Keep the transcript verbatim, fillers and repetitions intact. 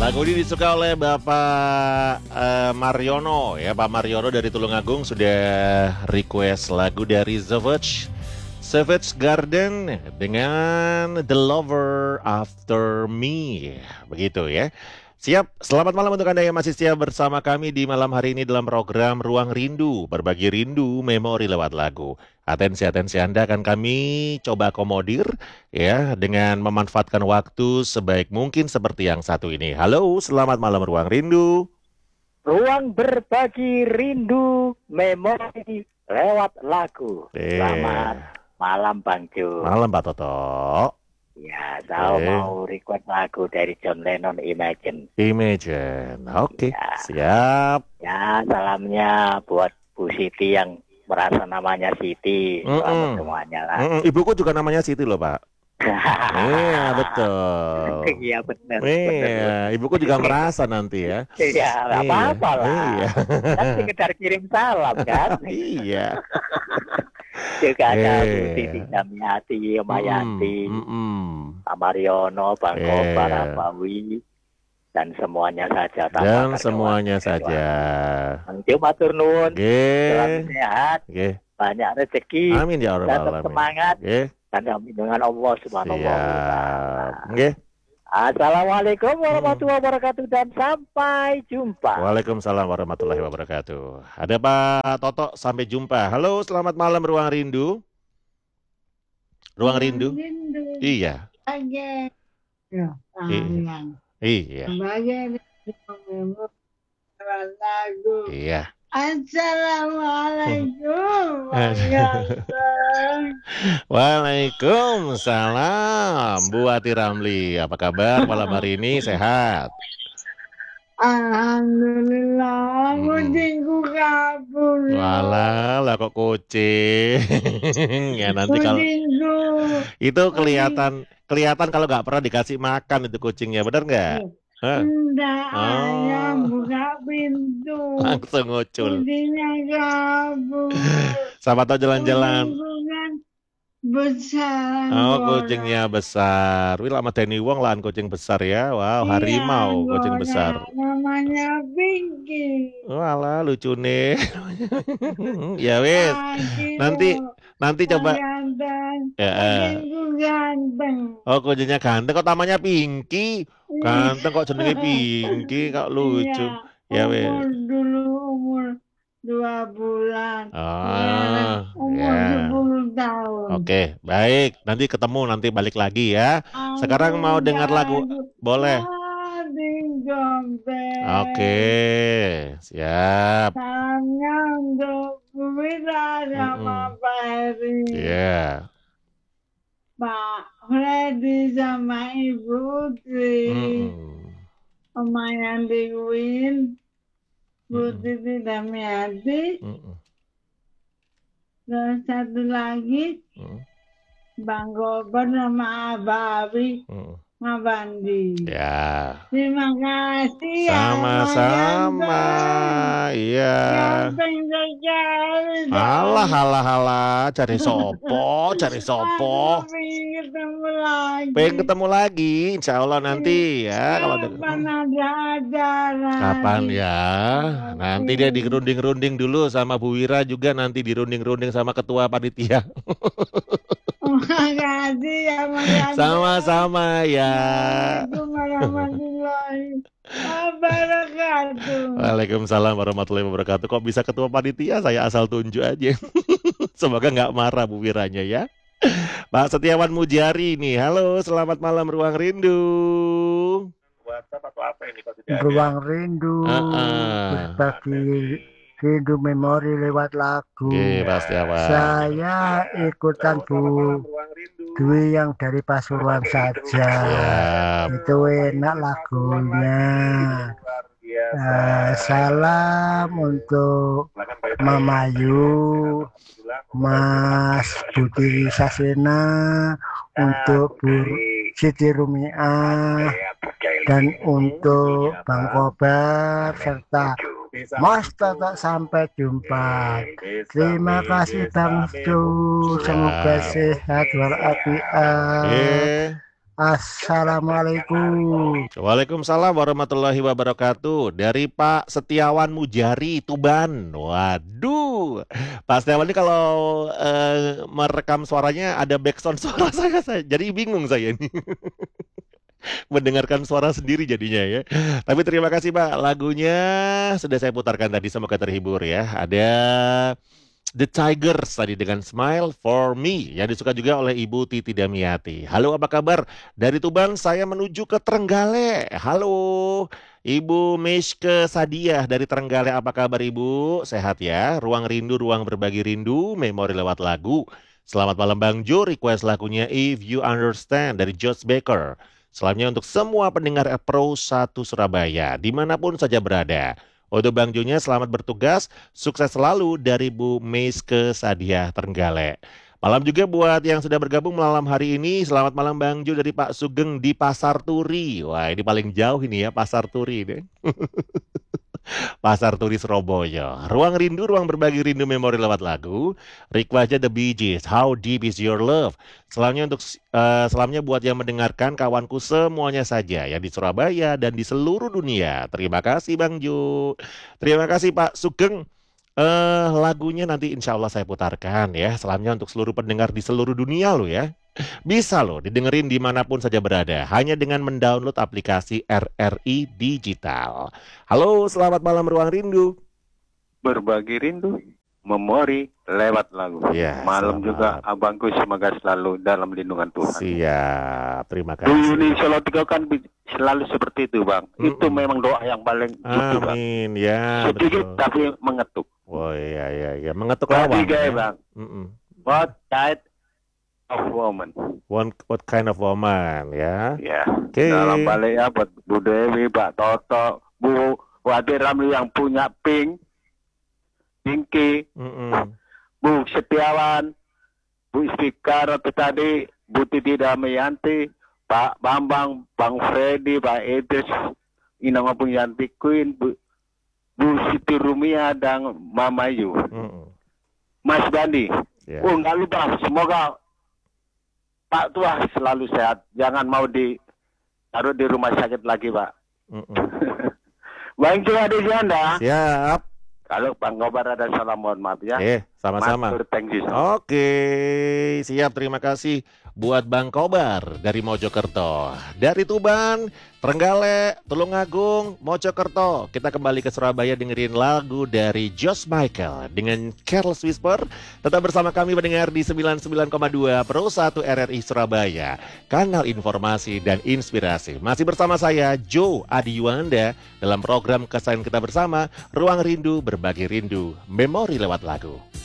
Lagu ini disuka oleh Bapak uh, Mariono ya, Pak Mariono dari Tulungagung sudah request lagu dari Savage, Savage Garden dengan The Lover After Me, begitu ya. Siap, selamat malam untuk Anda yang masih setia bersama kami di malam hari ini dalam program Ruang Rindu, berbagi rindu memori lewat lagu. Atensi-atensi Anda akan kami coba akomodir ya dengan memanfaatkan waktu sebaik mungkin seperti yang satu ini. Halo, selamat malam Ruang Rindu. Ruang berbagi rindu memori lewat lagu. Eh. Selamat malam Bang Jo. Malam Pak Toto. Ya, saya Eh. mau request lagu dari John Lennon, Imagine. Imagine, oke, Ya. siap. Ya, salamnya buat Bu Siti yang merasa namanya Siti. Selamat Mm-mm. semuanya lah. Mm-mm. Ibuku juga namanya Siti loh Pak. Iya betul. Iya benar. Iya, ibuku juga merasa nanti ya. Iya, nggak Iya, apa-apa lah. iya. Kan sekedar kirim salam kan. Iya. Juga ada Eh. Bu Siti Damiati, Mayanti, Mm, mm-mm. Pak Mariono, Bang Eh. Kobar, Rapawi, dan semuanya saja. tanpa Dan terkecuali. semuanya saja. Bang Jo matur nuwun, selalu Oke. sehat, Oke. banyak rezeki, Amin ya rabbal tetap alamin. semangat, Oke. dan amin dengan Allah Subhanahu wa Ta'ala. Siap. Oke. Assalamualaikum warahmatullahi wabarakatuh dan sampai jumpa. Waalaikumsalam warahmatullahi wabarakatuh. Ada Pak Toto, sampai jumpa. Halo, selamat malam Ruang Rindu. Ruang Rindu? Rindu. Iya. Oke. Ya, Iya. aman. Iya. Sebagai lagu. Iya. Assalamualaikum. Waalaikumsalam Bu Ati Ramli. Apa kabar malam hari ini? Sehat? Alhamdulillah, Mm-mm. kucingku kabur. Walah, lah kok kucing. Ya nanti kalau Kucingku. itu kelihatan kelihatan kalau nggak pernah dikasih makan itu kucingnya, benar nggak? Hah? Enggak, Oh. ayah buka pintu. Langsung ngucul. Kucingnya kabur. Sama tau jalan-jalan. Kucingku kan besar. Oh, Bora. kucingnya besar. Wih, lama Teni Wong lahan kucing besar ya. Wow, harimau Iya, kucing Bora. besar. Namanya Pinky. Walah, lucu nih. Ya wes, Aki nanti lo, nanti coba. ganteng. Ya, eh. Kucingku ganteng. Oh, kucingnya ganteng kok namanya Pinky. Ganteng kok jenenge Pinky, kok lucu. Ya Iya, wes. umur dulu umur dua bulan. Ah, Sekarang umur ya. sepuluh tahun. Oke, baik. Nanti ketemu, nanti balik lagi ya. Sekarang mau dengar lagu, boleh? Gading Gombel. Oke, siap. Salamnya untuk Bu Wira sama Mm-mm. Pak Heri. Iya. Pak Freddy sama Ibu Utri. Mm-mm. Oma Yanti Win. Bu Mm-mm. Titi Damiati. Mm-mm. Terus satu lagi Mm-mm. Bang Gobar sama Abah Abi Mm-mm. Ngabandi. Ya, Terima kasih ya. sama-sama. Iya. Ganteng sekali. Halah, halah, halah. Cari sopo, cari sopo. Aku pengen ketemu lagi. Pengen ketemu lagi, insya Allah nanti ya. Kalau ada, Kapan ada acara? kapan ya? Nanti dia dirunding-runding dulu sama Bu Wira juga, nanti dirunding-runding sama ketua panitia. Makasih ya, makasih. Sama-sama ya. Assalamualaikum warahmatullahi wabarakatuh. Waalaikumsalam warahmatullahi wabarakatuh. Kok bisa ketua panitia? Saya asal tunjuk aja. Semoga nggak marah Bu Wiranya ya. Pak Setiawan Mujari nih. Halo, selamat malam Ruang Rindu. Ruang Rindu, Uh-uh. berbagi rindu memori lewat lagu. Oke, Pak Setiawan. Saya ikutan Bu Dwi yang dari Pasuruan saja. Siap. Itu enak lagunya. Nah, salam untuk Mama Yu, Mas Budi Sasena, untuk Bu Siti Rumiah, dan untuk Bang Kobar serta Mas Toto. Sampai jumpa. Terima kasih Bang Stu. Semoga sehat walafiat. Eh, Assalamualaikum. Waalaikumsalam warahmatullahi wabarakatuh. Dari Pak Setiawan Mujari, Tuban. Waduh, Pak Setiawan ini kalau eh, merekam suaranya ada backsound suara saya, saya. Jadi bingung saya ini. Mendengarkan suara sendiri jadinya ya. Tapi terima kasih Pak, lagunya sudah saya putarkan tadi, semoga terhibur ya. Ada The Tigers tadi dengan Smile for Me yang disuka juga oleh Ibu Titi Damiati. Halo, apa kabar? Dari Tuban saya menuju ke Trenggalek. Halo Ibu Meshke Sadiah dari Trenggalek, apa kabar Ibu? Sehat ya? Ruang rindu, ruang berbagi rindu, memori lewat lagu. Selamat malam Bang Jo, request lagunya If You Understand dari Josh Baker. Selanjutnya untuk semua pendengar Pro satu Surabaya, dimanapun saja berada. Untuk Bang Jonya selamat bertugas, sukses selalu dari Bu Meshke Sadiah Trenggalek. Malam juga buat yang sudah bergabung malam hari ini, selamat malam Bang Jo dari Pak Sugeng di Pasar Turi. Wah, ini paling jauh ini ya, Pasar Turi ini. Pasar Turi Surabaya. Ruang rindu, ruang berbagi rindu, memori lewat lagu. Requestnya The Bee Gees, How Deep Is Your Love. Selamanya untuk uh, selamanya buat yang mendengarkan, kawanku semuanya saja yang di Surabaya dan di seluruh dunia. Terima kasih Bang Jo. Terima kasih Pak Sugeng. Uh, lagunya nanti insya Allah saya putarkan ya. Selamanya untuk seluruh pendengar di seluruh dunia loh ya. Bisa loh didengerin dimanapun saja berada, hanya dengan mendownload aplikasi R R I Digital. Halo, selamat malam Ruang Rindu. Berbagi rindu, memori lewat lagu. Ya, malam selamat. juga abangku semoga selalu dalam lindungan Tuhan. Siap, terima Dulu kasih. di Solo Tiga kan bi- selalu seperti itu bang. Mm-mm. Itu memang doa yang paling jitu bang. Amin, ya Sedikit betul. tapi mengetuk. Oh iya iya iya, mengetuk lawang. Ketiga ya Ya. bang. Mm-mm. What type of woman? One, what kind of woman ya? Ya. Oke. Dalam balik ya buat Bu Dewi, Pak Toto, Bu Wati Ramli yang punya Pink, Pinky, Mm-mm. Bu Setiawan, Bu Istiqar itu tadi, Bu Titi Damayanti, Pak Bambang, Bang Freddy, Pak Idris, Inang Pung Yanti Queen, Bu, Bu Siti Rumia dan Mama Yu. Mm-mm. Mas Bandi, Ya. oh nggak lupa, semoga Pak Tua selalu sehat. Jangan mau di taruh di rumah sakit lagi Pak. Mm-mm. Bang Jo ada di Anda. Siap. Kalau Bang Gobar ada salam mohon maaf ya. Eh, sama-sama. Matur, thank you. Oke, siap, terima kasih buat Bang Kobar dari Mojokerto. Dari Tuban, Trenggalek, Tulungagung, Mojokerto. Kita kembali ke Surabaya dengerin lagu dari Josh Michael dengan Careless Whisper. Tetap bersama kami mendengar di sembilan puluh sembilan koma dua Pro satu R R I Surabaya, kanal informasi dan inspirasi. Masih bersama saya Jo Adiwanda dalam program kesayangan kita bersama, Ruang Rindu Berbagi Rindu, memori lewat lagu.